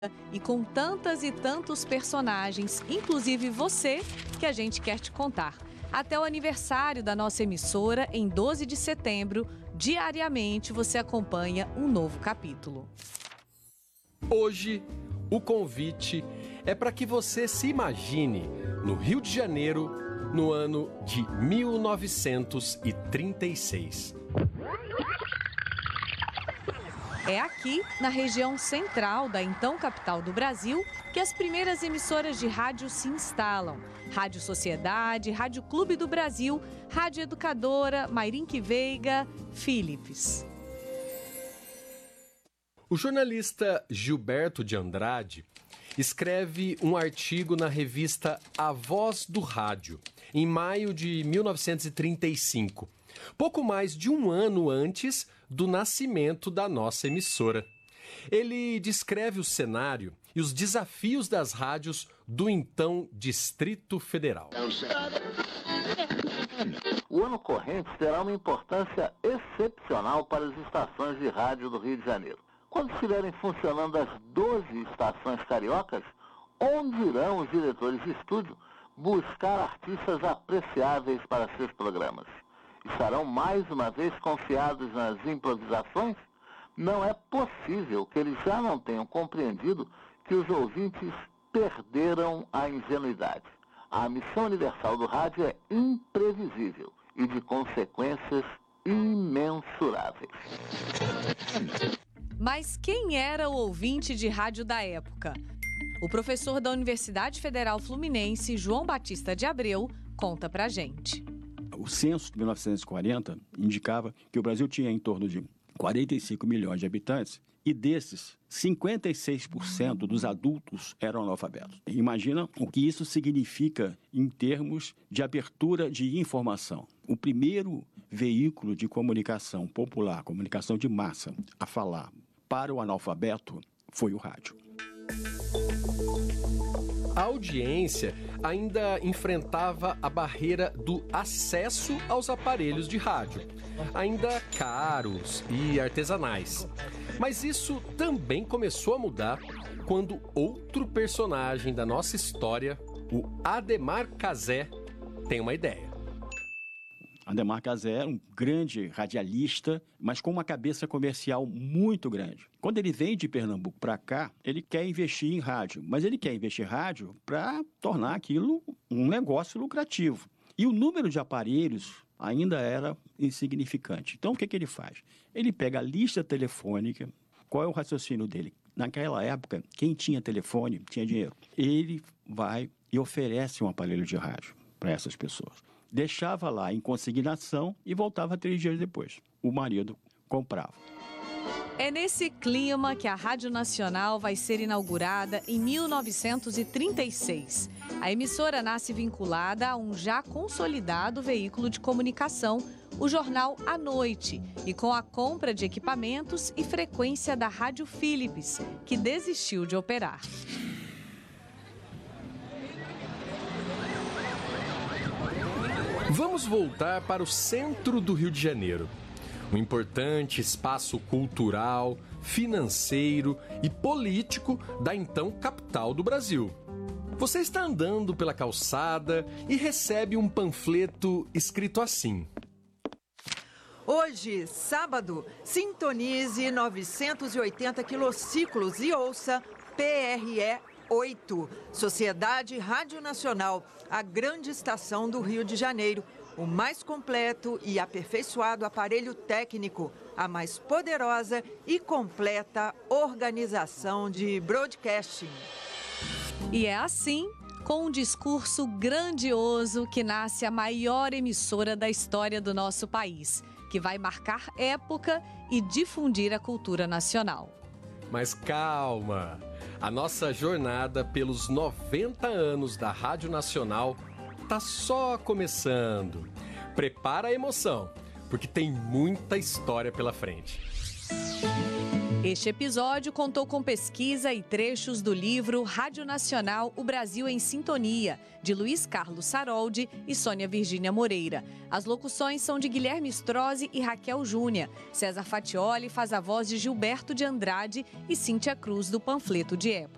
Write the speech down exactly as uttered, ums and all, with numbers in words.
e com tantas e tantos personagens, inclusive você, que a gente quer te contar. Até o aniversário da nossa emissora, em doze de setembro, diariamente você acompanha um novo capítulo. Hoje, o convite é para que você se imagine no Rio de Janeiro, no ano de mil novecentos e trinta e seis. É aqui, na região central da então capital do Brasil, que as primeiras emissoras de rádio se instalam. Rádio Sociedade, Rádio Clube do Brasil, Rádio Educadora, Mairinque Veiga, Philips. O jornalista Gilberto de Andrade escreve um artigo na revista A Voz do Rádio, em maio de mil novecentos e trinta e cinco, pouco mais de um ano antes do nascimento da nossa emissora. Ele descreve o cenário e os desafios das rádios do então Distrito Federal. O ano corrente terá uma importância excepcional para as estações de rádio do Rio de Janeiro. Quando estiverem funcionando as doze estações cariocas, onde irão os diretores de estúdio buscar artistas apreciáveis para seus programas? Estarão mais uma vez confiados nas improvisações? Não é possível que eles já não tenham compreendido que os ouvintes perderam a ingenuidade. A missão universal do rádio é imprevisível e de consequências imensuráveis. Mas quem era o ouvinte de rádio da época? O professor da Universidade Federal Fluminense, João Batista de Abreu, conta pra gente. O censo de mil novecentos e quarenta indicava que o Brasil tinha em torno de quarenta e cinco milhões de habitantes e desses, cinquenta e seis por cento dos adultos eram analfabetos. Imagina o que isso significa em termos de abertura de informação. O primeiro veículo de comunicação popular, comunicação de massa, a falar para o analfabeto foi o rádio. A audiência ainda enfrentava a barreira do acesso aos aparelhos de rádio, ainda caros e artesanais. Mas isso também começou a mudar quando outro personagem da nossa história, o Adhemar Cazé, tem uma ideia. Adhemar Cazé era um grande radialista, mas com uma cabeça comercial muito grande. Quando ele vem de Pernambuco para cá, ele quer investir em rádio, mas ele quer investir em rádio para tornar aquilo um negócio lucrativo. E o número de aparelhos ainda era insignificante. Então, o que, que ele faz? Ele pega a lista telefônica. Qual é o raciocínio dele? Naquela época, quem tinha telefone tinha dinheiro. Ele vai e oferece um aparelho de rádio para essas pessoas. Deixava lá em consignação e voltava três dias depois. O marido comprava. É nesse clima que a Rádio Nacional vai ser inaugurada em mil novecentos e trinta e seis. A emissora nasce vinculada a um já consolidado veículo de comunicação, o jornal À Noite, e com a compra de equipamentos e frequência da Rádio Philips, que desistiu de operar. Vamos voltar para o centro do Rio de Janeiro. Um importante espaço cultural, financeiro e político da então capital do Brasil. Você está andando pela calçada e recebe um panfleto escrito assim: Hoje, sábado, sintonize novecentos e oitenta quilociclos e ouça P R E oito, Sociedade Rádio Nacional, a grande estação do Rio de Janeiro, o mais completo e aperfeiçoado aparelho técnico, a mais poderosa e completa organização de broadcasting. E é assim, com um discurso grandioso, que nasce a maior emissora da história do nosso país, que vai marcar época e difundir a cultura nacional. Mas calma! A nossa jornada pelos noventa anos da Rádio Nacional tá só começando. Prepara a emoção, porque tem muita história pela frente. Este episódio contou com pesquisa e trechos do livro Rádio Nacional, O Brasil em Sintonia, de Luiz Carlos Saroldi e Sônia Virgínia Moreira. As locuções são de Guilherme Strozzi e Raquel Júnia. César Fatioli faz a voz de Gilberto de Andrade e Cíntia Cruz, do panfleto de época.